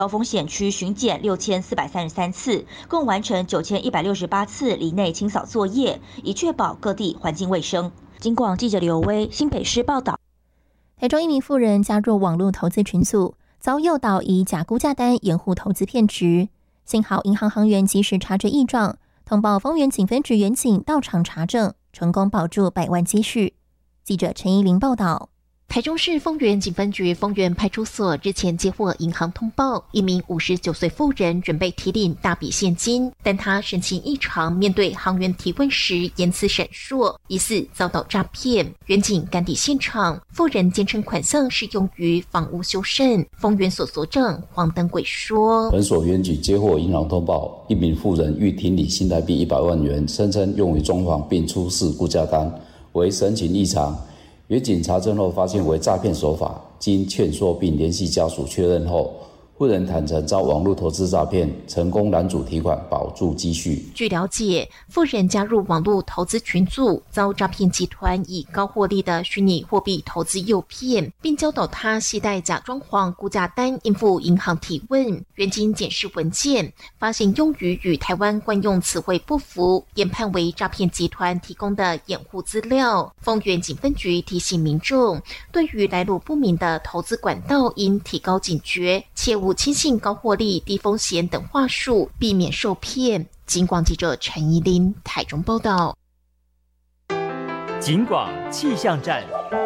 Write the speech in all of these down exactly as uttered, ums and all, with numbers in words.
高风险区巡检六千四百三十三次，共完成九千一百六十八次里内清扫作业，以确保各地环境卫生。警广记者刘威新北市报道。 台中一名妇人加入网络投资群组，遭诱导以假估价单掩护投资骗局，幸好银行行员及时察觉异状，通报丰原警分局员警到场查证，成功保住百万积蓄。记者陈依玲报道。 台中市丰原警分局丰原派出所日前接获银行通报，一名五十九岁妇人准备提领大笔现金，但她神情异常，面对行员提问时言辞闪烁，疑似遭到诈骗。员警赶抵现场，妇人坚称款项是用于房屋修缮。丰原所所长黄登贵说：“ 本所员警接获银行通报，一名妇人欲提领新台币一百万元，声称用于装潢，并出示估价单，为神情异常。”员警查证后发现为诈骗手法，经劝说并联系家属确认后，妇人坦承遭网络投资诈骗，成功拦阻提款，保住积蓄。 据了解，妇人加入网络投资群组，遭诈骗集团以高获利的虚拟货币投资诱骗，并教导他携带假装潢估价单应付银行提问。员警检视文件，发现用语与台湾惯用词汇不符，研判为诈骗集团提供的掩护资料。丰原警分局提醒民众，对于来路不明的投资管道，应提高警觉，切勿轻信高获利、低风险等话术，避免受骗。警广记者陈怡琳台中报道。 警广气象站。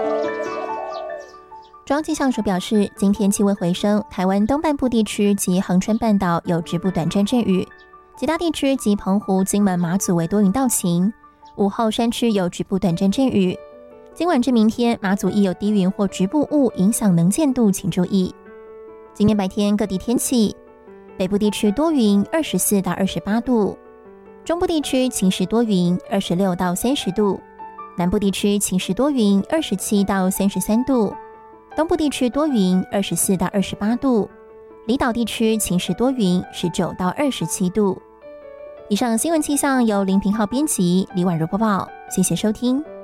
中央气象署表示，今天气温回升，台湾东半部地区及恒春半岛有局部短暂阵雨，其他地区及澎湖、金门、马祖为多云到晴。午后山区有局部短暂阵雨。今晚至明天，马祖亦有低云或局部雾影响能见度，请注意。今天白天各地天气，北部地区多云，二十四到二十八度；中部地区晴时多云，二十六到三十度；南部地区晴时多云，二十七到三十三度；东部地区多云，二十四到二十八度；离岛地区晴时多云，十九到二十七度。以上新闻气象由林平浩编辑，李婉如播报，谢谢收听。